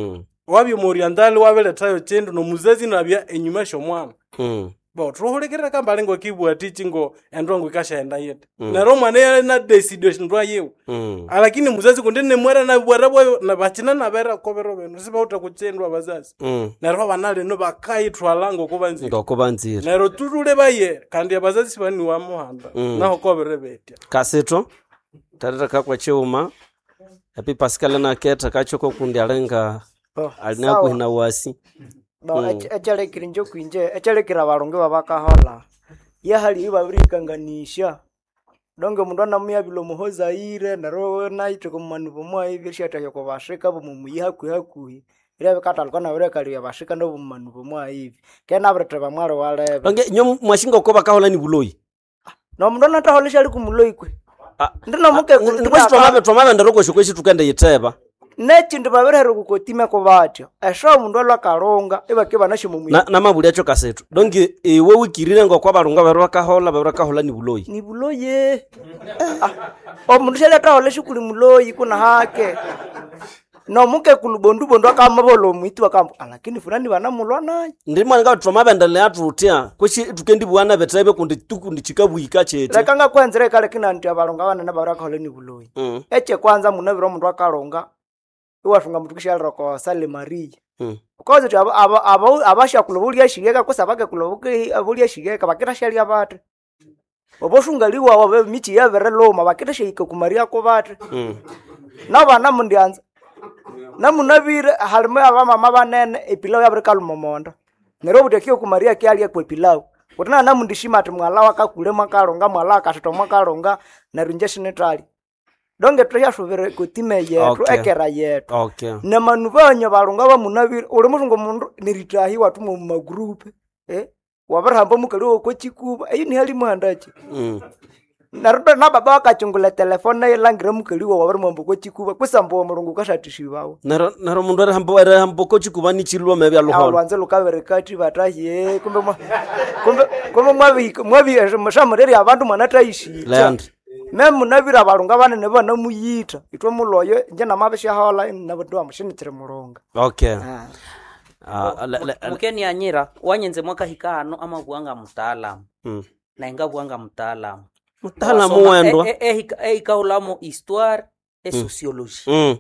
wabya moriandali wabeletayo chindu nomuzazi nabya enyuma shomwana Mm. bo tuhulikirira kambali ngo kibwati chingo endwa ngo ikashaenda yete nero mwana ya na decision ndwa yewe Mm. lakini muzazi kundine mwera na bwara bwayo na bachina na bera kobero beno siba utakutendwa bazazi Mm. nero banale no bakayitwala ngo kubanzi ngokubanzira nero tutule baye kandi abazazi sibani wa muhanda Mm. naho kobere betya kasito tarira kakwa chiuma epi Pascal na keta kachoko kundi alenga Oh, alina sawa. kuhina wasi Bo Mm. echalekire njo kwinje echalekira abalungu babakahola yahali ibabirikanganisha donge mundu anamuya bilo muhoza ire naro naite kumanuvo mwa hivi shata yoko bashika bo mumuyiha kuhakuhi ire bikatalwa na bire kali bashika ndo bumanuvo mwa hivi kena abrete bamwaro wale onge nyo mwashinga ko bakahola ni buloyi no mundu nataholisha ali kumuloyi kwe Ah, ndino muke ndiko twamabe twamabe ndaroko shikweshi tukende yiteba nechi ndibabirehera kukotime ko batyo esho mundu alwakalunga ibake banashe mumuyi na namabuli acho kasito donge iwe wikirire ngo kwa balunga baro bakahola baro bakahola ni buloyi ni buloye ah, o mundu shele taholisha kuli muloyi kuna hake no muke kulubondu bondo akamabolo mwitu akambo lakini fulani banamulwa naye ndi mwana nga twamabe ndale atutia kweshi tukendi bwana betebe kundi tukundi chikabuika chete lekanga kwenzere kale kina nti abalonga bana na baraka hole ni buloyi Mm. eche kwanza munabiro mundu akalonga iwafunga mutukisha roko sale maria Mm. koze aba aba aba- abasha kulobulia shigeka kusabake kulobuke abulia shigeka bakira shalia bate oboshungaliwa wabe michi yavere loma bakira shika kumaria ko bate Mm. nabana mundianza namunabire halime abamama banene epilau yabrikalu momonda nero butekio kumaria kialia kwa pilau kutana namundishima ati mwala wakakule makalonga mwala akatoto makalonga narunje shinetali donge tuya shuvere kutime yetu Okay. ekera yetu Okay. na manuvanya balonga bamunabire uri mushungo mundu niritahi watu mu magroup eh wabarahamba mukali ko chikuba ayi ni hali muhandachi Mm. narudo na baba wakachungula telefone na ilangira mukali wa wabari mambo ko chikuba kusambo murungu kashatishibawo naro naro mundu ari hambo ari hambo ko chikubani chilwa mebya luholo alwanze lukabere kati batahiye kumbe mwa kumbe kumbe mwabi mwabi mashamureri abantu manatayishi land memu nabira balunga bane ne bana muyita itwe muloyo nje namabesha hala nabadwa mushinitire mulonga okay ah ah la- la- la- mukeni anyira wanyenze mwaka hikano ama buanga mtaalamu Mm. na inga buanga mtaalamu mtaalamu Wasoma- wendo e- e- e- e- ikaulamo histoire e sociologie Mm.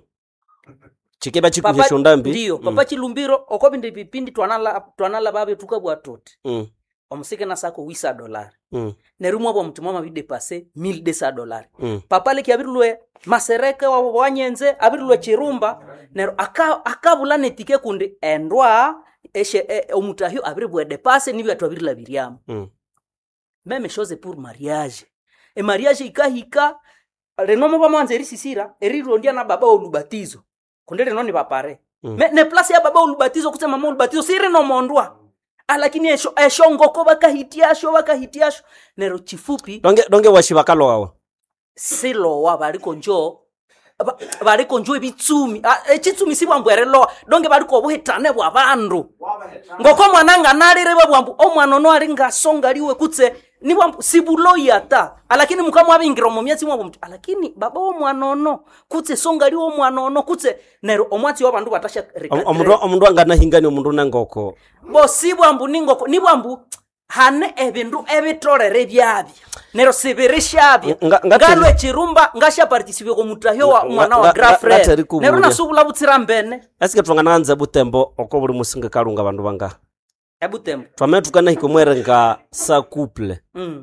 chikeba Papa- chikunyesha ndambi ndiyo papa chilumbiro okobindi vipindi twanala twanala babe tukabwa tote Mm. omusike na sako wisa dolari Mm. nerumwa bwa mtima ma bidepase mille deux cents dolari Mm. papa leki abirilwe masereke wa wanyenze abirilwe chirumba nero aka akabula netike kundi endwa eshe e, omutahyo abiribwe depase nibyo atwabirila biriamo Mm. même chose pour mariage e mariage ikahika renomo bamanze erisisira erirondia na baba olubatizo kundi reno ni bapare Mm. me ne place ya baba olubatizo kusema mama olubatizo siri no mondwa alakini esho esho ngoko bakahitiasho bakahitiasho nero chifupi donge donge washiba kalowa silowa baliko njo ba- baliko njo ebitsumi Ah, ekitsumi sibwambwere lowa donge baliko obuhitane bwa bandu ngoko mwana nganalire babwambu omwana ono ali ngasonga liwe kutse nibwambu sibuloyi ata alakini mukamwa abingira mu myatsi mwabo mtu alakini baba omwana ono kutse songa liwe omwana ono kutse nero omwatsi wa bandu batasha omundu omundu angana hingani omundu nangoko bo sibwambu ningoko nibwambu hane ebindu ebitorere byabyo nero sibirishabyo Nga- nga- ngalwe chirumba ngasha participe ko mutahyo wa Nga- mwana nga- wa nga- grafre ngatari kubulya. nero nasubula butsira mbene asike twangana anza butembo oko buli musinga kalunga bandu banga ebutembo twame tukana hikomwere nga sa couple mm.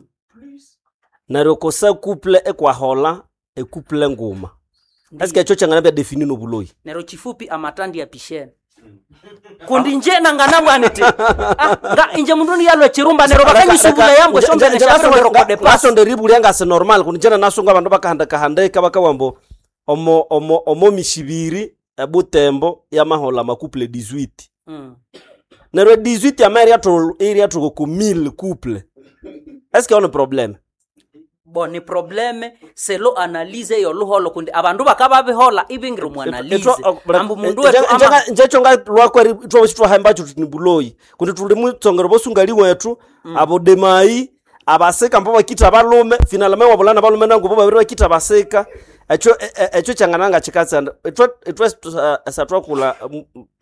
naro ko sa couple ekwahola e couple nguma asike cho changana bya defini no buloyi nero chifupi amatandi ya pishene kundi nje nangana bwanete ah, nga inje mundu ni yalwe chirumba nero bakanyisubula yambo shombene shabero ro kode paso pasonde ribuli anga se normal kunjana nasunga bandu bakahanda kahandeka bakawambo omo omo omo mishibiri ebutembo ya mahola ma couple dix-huit mm. nero dix-huit ya mari ato area to ko mille couple est-ce qu'il y a un problème bo ni probleme selo analyze yo luholo kundi abandu bakaba behola ibingiro mu analyze ambu mundu wetu ama njecho nga lwako twa twa hamba chu ni buloyi kundi tuli mu tsongero bosungali wetu abo demai abaseka mbo bakita balume finala mewa bulana balume nangu bo babiri bakita baseka echo echo changananga chikatsa echo echo satwa kula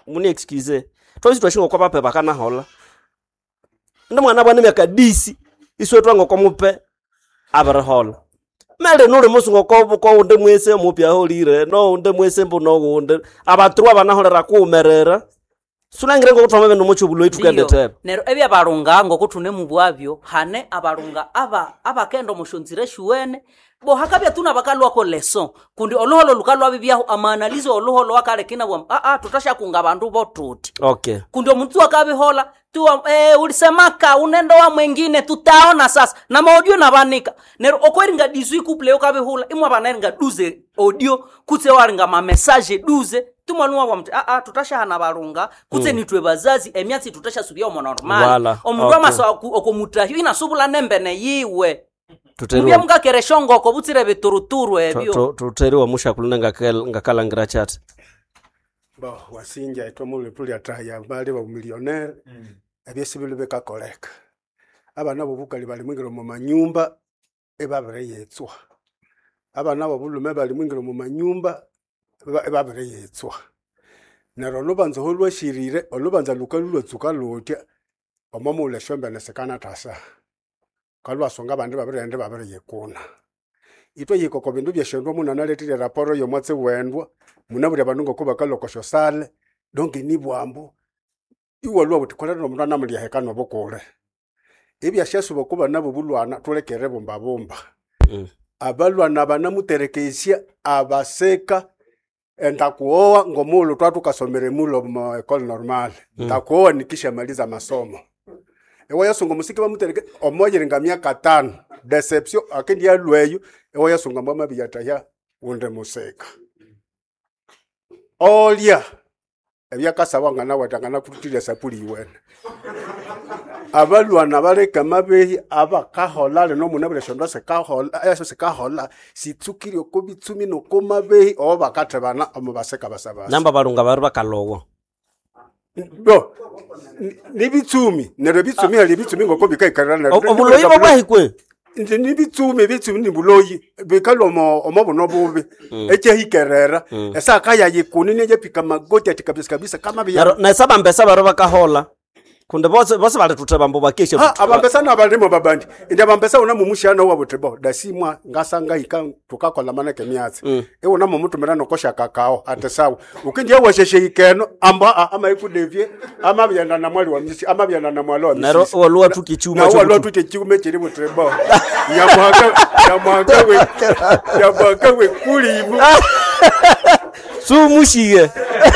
muni excuse twazi twashinga kwa pape bakana hola ndo mwana bwana myaka disi iswe twango kwa mupe abara hola mele nure musungo ko ko unde mwese mupya holire no unde mwese mbuno unde abatru abana holera kumerera sunangire ngo kuthoma bendo mucho bulo itukende tera nero ebya barunga ngo kutune mubwavyo hane abarunga aba abakendo mushonzire shuwene bo hakabya tuna bakalwa ko leson kundi oloholo lukalwa bibyaho amanalizo oloholo wakale kina bwa a a tutasha kunga abantu botuti okay kundi omuntu akabihola tu eh ulisemaka unendo wa mwingine tutaona sasa na audio na banika nero okweringa dizwi couple okabihula imwa banaringa duze audio kutse waringa ma message duze tumwanwa wa mtu a a tutasha hana barunga kutse mm. nitwe bazazi emyatsi tutasha subya omo normal omuntu amaso okomutahyo inasubula nembene yiwe tuterwa mga kereshongo ko butsire bituruturu ebyo tuterwa musha kulunga ngakala ngira chat ba wasinja etomule puli ataya bali ba millionaire mm. ebyesibilo beka koleka abana bo bukali bali mwingiro mu manyumba ebabere yetswa abana bo bulume bali mwingiro mu manyumba ebabere yetswa nero lubanza holwa shirire olubanza lukalulwa tsuka lotya omamule shombe nesekana tasa kalwa songa bande babere ende babere yekuna ito yikoko bindu byeshondwa munana letire raporo yo mwatse wendwa munabure banungo kuba kalokosho sale donc ni bwambo iwalwa butikolera no munana muri hekano bokole ebya shesu kuba nabo bulwana tulekere bomba bomba mm. abalwana banamuterekesia abaseka entakuoa ngomulu twatu kasomere mulo mu école normale mm. takuoa nikisha maliza masomo ewa yasunga musiki bamutereke omoje ngamia katano deception akindi ya lweyo ewa yasunga mama biyataya unde museka olya ebya kasabanga na watangana kutira sapuli iwene abalwana baleka mabehi abakahola no munabire shondo se kahola ayaso se kahola sitsukiri okobitsumi no komabehi obakatebana omubaseka basabasa namba balunga bari bakalowo do nibitsumi nero bitsumi ali bitsumi ngokobika ikarana obuloyi bwahikwe nje nibitsumi bitsumi nibuloyi bikalomo omobuno bubi eche hikerera esa kaya yikuni neje pika magoti atikabisa kabisa kama biya na saba mbesa baro bakahola kunde bose bose bali tutebambo bakeshe ha abambesa na balimo babandi inde bambesa una mumushana wa butebo dasimwa ngasanga ika tukakola manake myatsi mm. ewo na mumuntu merano kosha kakao atesawa ukindi washeshe ikeno amba ama ikudevye ama byanda na mwali wa misi ama byanda na mwalo wa misi naro walwa tukichuma cyo walwa tukichuma kiri butebo ya mwaka ya mwaka we ya mwaka we kulimu sumushiye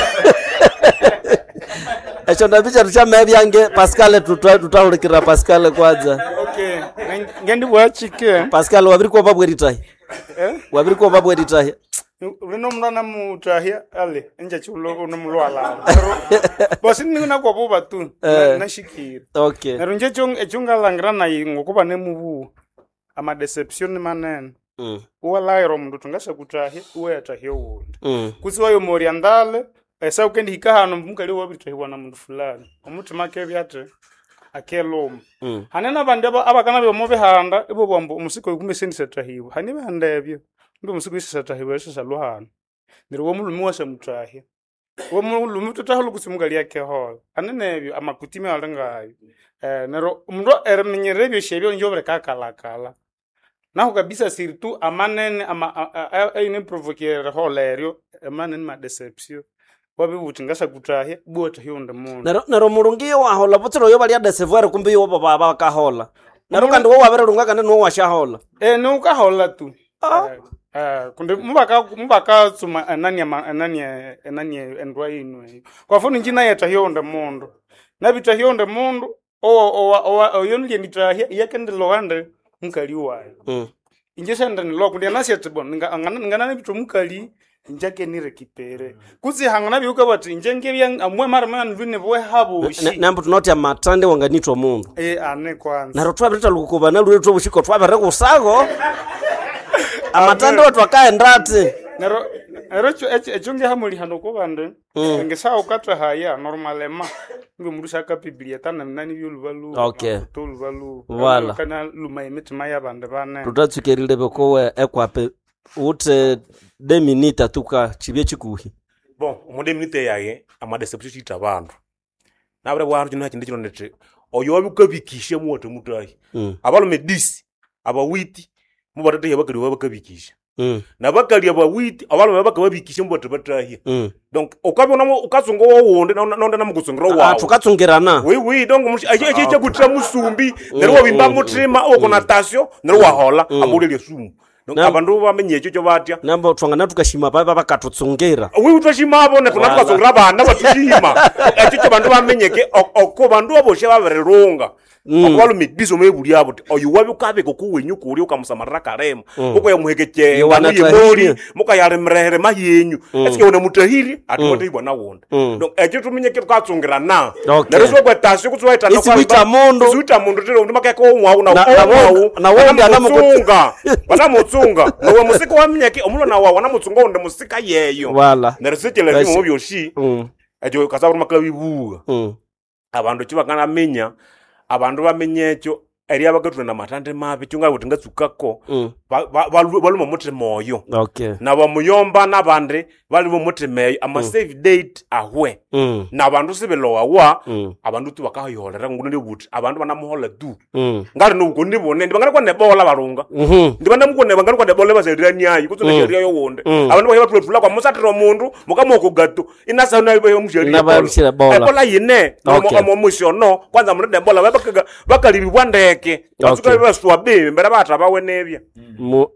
Echo ndabicha tuchama byange Pascal tutahurikira Pascal kwanza. Okay. Ngendi bwachike. Pascal wabiri kwa babwe ritahi. Eh? Wabiri kwa babwe ritahi. Rino mrana mutahia ale nje chulo unomulwala. Bosi nina kwa boba tu na shikira. Okay. Nero nje chung echunga langrana ngokuba nemubu ama deception manene. Mm. Uwala iro mndu tungasha kutahia uwe atahia wundi. Mm. Kusiwa yo mori andale esa ukendi hikahano mukali wabitahiwa na mundu fulani omutima ke byate akelom mm. hanena bande abakana byo mobe handa ibo bombo umusiko kumesendisa tahiwa hanibe handebyo ndo umusiko isatahiwa esasa lohana ndiro wo mulumi wase mutahi wo mulumi tutahulu kusimugali yake ho hanenebyo amakutime alengayo eh nero umndo ermenyerebyo shebyo njobere kakala kala naho kabisa sirtu amanene ama aine provoquer holerio amanene ma deception wabi utingasa kutahia bota hionda mundu naro naro murungi wa hola botero yo bali adesevoir kumbe yo baba baba ka hola naro kandi wo wabere runga kandi no washa hola eh no ka hola tu ah eh kunde mubaka mubaka tsuma anani anani anani endwa inu kwa funi njina yeta hionda mundu nabita hionda mundu o o o yonje nitahia yakende lowande mukali wayo mm injesenda ni lokundi anasiatibon ngana ngana bitu mukali njake ni rekipere kuzi hangana byuka bati njenge bya amwe mara man vine bwe habo shi nambu tunoti amatande wanganitwa mundu eh ane kwanza naro twabita lukukuba na lure twobushiko twabere kusago amatande watu akaendate naro naro echunge hamuli hano ko bande ngesa ukatra haya normalema ngo murusha ka biblia tana nani byulubalu okay tulubalu wala kana lumaimiti maya bande bane tutatsukerile beko ekwape ute de minita tuka chibye chikuhi bon omundu eminute yaye amadeception chita abandu nabure bwandu kino kindi kino nete oyo wabikabikisha muwate mutahi Mm. abalume disi abawiti mubatete yabakali babakabikisha Mm. nabakali abawiti abalume babakabikisha muwate batahi Mm. donc ukabona mo ukazunga wonde nonde namukuzungira Ah, wawo tukatsungirana oui oui donc mushi aje aje aje kutra musumbi nero wabimba mutima oko natasyo nero wahola amulele sumu donc Na- abandu bamenye ekyo kyo batya nabo twangana tukashima baba bakatutsungira oui utashimabo ne kuna tukazungira abana batushima ekyo kyo bandu bamenyeke oko bandu aboshe babererunga okubalume bizo mebuli abo oyo wabi ukabeko kuwenyu kuri ukamusamarira karema uko yamuhekeche Ye banu wanatahiri. yemori muka yaremrehere mayenyu eske una mutahiri atubate ibona wonde Mm. donc ekyo tumenyeke tukazungira na Okay. nero kwetasi kutswaita Isi wita mundu. Isuita mundu tero ndi makako omwawu na Na- na omwawu wonde- na wonde anamutsunga banamutsunga nowe musika wamnyeke omulo na wawu anamutsunga onde musika yeyo wala nero sikele Basi. bimo byoshi Mm. ekyo kasabura makabibuga Mm. abandu kibakana menya abandu bamenye ekyo eri abakatuna na matande mabi kyonga kuti ngatsukako Mm. baluma mutima oyo Okay. nabamuyomba nabandi bali bomutima eyo ama save date ahwe Mm. nabandu sibelowawa Mm. abandu tu bakayoholera ngundi buti abandu banamuhola tu Mm. ngari nuko ndibone ndibangana kwa nebola balunga Mhm. ndibana mukone bangana kwa nebola basedira nyayi kutsona Mm. sheria yo wonde abandu baye batulula kwa musatiro mundu mukamoko gato inasa na ibe musheria Nabarushira bola. bola yine Okay. mo mushono kwanza mundu nebola bakaga bakalibwa ndeke basuka Okay. baswabe mbere bata bawe nebya Mu-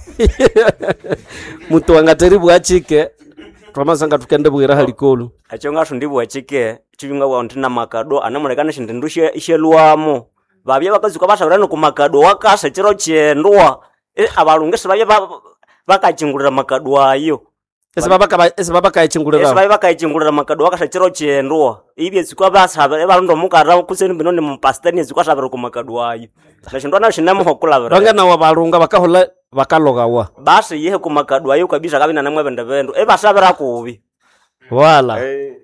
mutu wangateri bwachike twamasanga tukende bwira halikolu ekyo ngasho ndibwachike chiyunga wa ntina makado anamulekana shindu ishelwamo babye bakazuka bashabirana ku makado wakasa chiro chendwa e, abalungese babye ba- bakachingulira makado ayo ese baba kaba ese baba ese kayechingulira babye bakachingulira makado wakasa chiro chendwa ibye zikwa bashabira balundo mukara kuseni binone mupastani zikwa shabira ku makado ayo nashindwa na shinamu hokulabira ronga nawo balunga bakahola bakalogawa basi yehe ku makado ayo kabisa kabina namwe bende bendo e bashabira kubi wala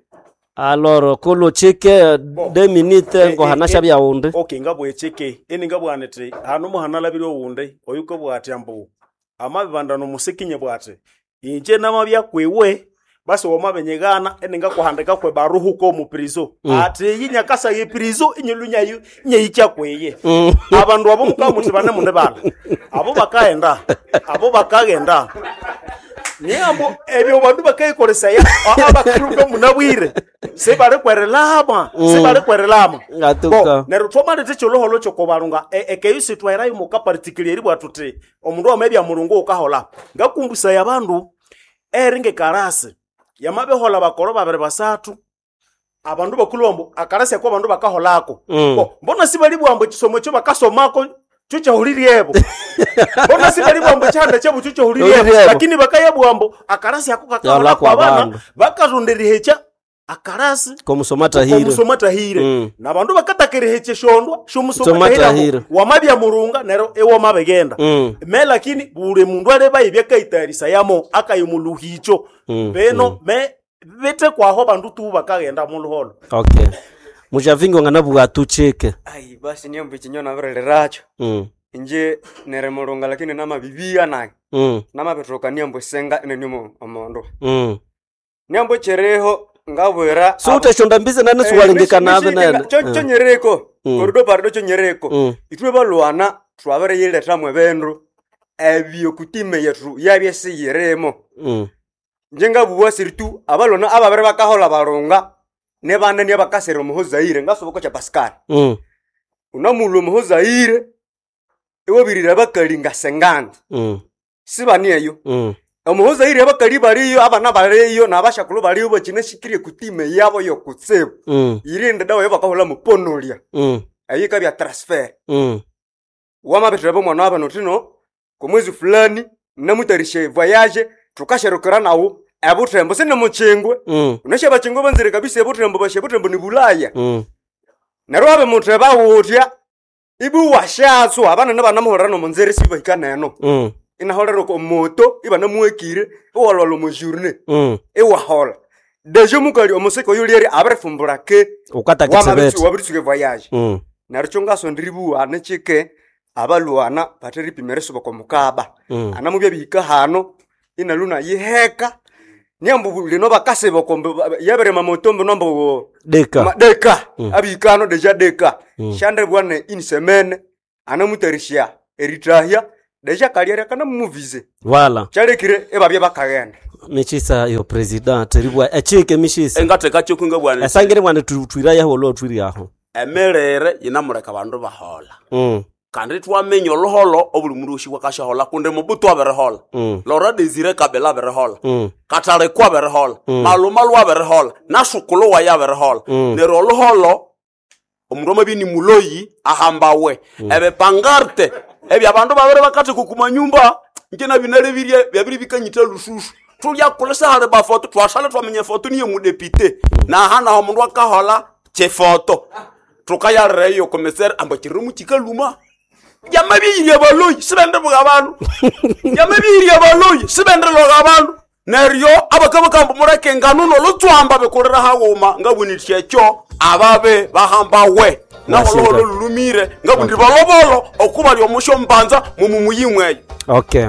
aloro kulu chike de minute ngo hanasha bya unde okay ngabwecheke eni ngabwanete hano muhanalabire owunde oyuko bwati ambu amabibandano musikinye bwati inje namabya kwewe basi womabenyegana eni ngakuhandika kwe baruhu ko mu prizo ati yinyakasa ye prizo inyelunya yu nyeyicha kweye abandu abo mukamuti bane munde bana abo bakaenda abo bakagenda niambo ebyo bandu bakayikolesa ya abakruga munabwire sebale kwerelama sebale kwerelama ngatuka nero twomale techoloholo chokobalunga ekeyusi twairayo muka particulier bwatuti omundu omebya mulungu ukahola ngakumbusa ya bandu eringe karase yamabehola bakoro babere basatu abandu bakulu bambo akarase ko bandu bakaholako bo mbona sibali bwambo kisomo cyo bakasomako chucha huliriebo mbona sibali bwambo chanda cyo chucha huliriebo lakini bakaya bwambo akarase yako kakahola kwa bana bakarundirihecha akarasi komusomata hire komusomata hire Mm. nabandu bakatakiriheche shondwa shomusomata Somata hire hire. wamabya murunga nero ewo mabegenda Mm. me lakini bure mundu areba ibye kaitarisa yamo akayumuluhicho Mm, beno me bete kwaho bandu tu bakagenda muluholo okay mujavingo ngana bwatu chike ai basi niyo mbichinywa na vile racho mm inje nere mulunga lakini nama bibia naye mm nama petroka niyo mbwesenga ene niyo omondo mm niyo mbwechereho ngabwera so utashonda mbize nane suwalingika nabe nene cho nyereko korido pardo cho nyereko Mm. itwe balwana twabere yileta mwe bendu ebyo kutime yetu yabye siyiremo mm njenga buwa siritu abalona ababere bakahola barunga ne bane ne bakasere mu Zaire ngasoboko cha Pascal mm unamulo mu Zaire ewo birira bakalinga sengandi mm sibani eyo mm mu Zaire bakali bariyo abana bariyo nabashakulu bariyo bakine shikire kutime yabo yo kutsebo mm irinde dawe bakahola mu ponolia mm ayika bya transfer mm wama betrebo mwana aba notino ku mwezi fulani namutarishe voyage tukasherukira nawo abutrembo sine muchingwe mm uneshe bachingwe banzire kabisa abutrembo bashe butrembo ni bulaya mm nerwabe mutreba wutya ibu washatsu abana ne bana muhorano munzire sibahika neno mm ina holero ko moto ibana muwekire owalwalo mu journée mm ewa hola deje mukali omuseko yulieri abrefumbura ke ukata kitsebet wabritsuke voyage mm narichonga sondiribu ane chike abaluana bateri pimereso bako mukaba Mm. anamubya bihika hano ina luna yiheka niambu lino bakaseba kombe yabere mamotombo nombo Deka. Ma- deka mm. abikano deja deka mm. shande bwana in semaine anamutarishia eritrahia deja kaliere kana muvize Wala. chalekire ebabye bakagenda Michisa yo president ribwa echike mishisa. engateka chokunga bwana Asangire mwana twira yaho lo twiri aho. emerere inamureka bandu bahola Mm. kandi twamenya oluholo obuli mundu ushikwa kashahola kunde mubutu aberehola Mm. lora desire kabela aberehola Mm. katale kwa aberehola Mm. maluma lwa aberehola nasukulu wa ya aberehola Mm. nero oluholo omundu amabini muloyi ahambawe ebe pangarte ebi abandu babere bakati kukuma nyumba nkena binale birye byabiri bikanyita lususu tulya kulesa hale ba foto twasale twamenye foto niye mudepite na hana ho mundu akahola che foto tukaya reyo komiser amba kirumu kikaluma yamabiri abaloyi sibende bw'abantu yamabiri abaloyi sibende lo abantu neryo abakabakambu mureke nganuno lutwamba bekorera hagoma ngabuni cyecho ababe bahambawe naho lulumire ngabundi balobolo okuba lyo musho mbanza mumumuyimwe. Okay.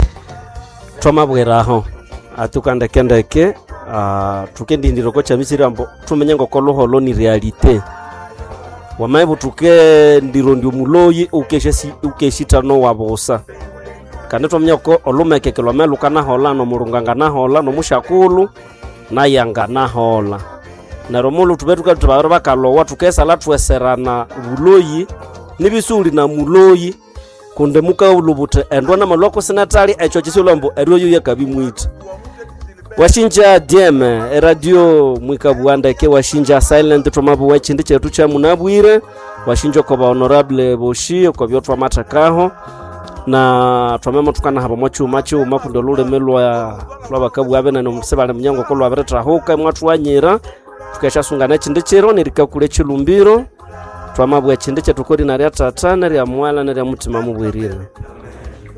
Twamabwera aho atukandekendeke uh, tukendindiro ko chamizirambo tumenye ngo koluholo ni realite wamaibu tuke ndiro ndio muloyi ukeshesi ukeshitano wabosa kandi twamenya ko olumekekelwa melukana hola no murungangana hola no mushakulu na yangana hola na romulu tubetuka tubaro bakalowa tukesa la tweserana buloyi nibisuli na muloyi kunde muka ulubute endwana maloko senatali echo chisolombo eryo yakabimwita washinja D M radio mwikabuanda ke washinja silent tomabu wachindi chetu cha munabwire washinja ko ba honorable boshi ko byotwa matakaho na twamema tukana haba mwachu machu makundo lule melwa lwa bakabu abena no musebale mnyango ko lwa beretra hoka mwatu wanyira tukesha sungana chindi chero nirika kule chilumbiro twamabwa chindi chetu kodi na rya tata na rya mwala na rya mutima mubwirira.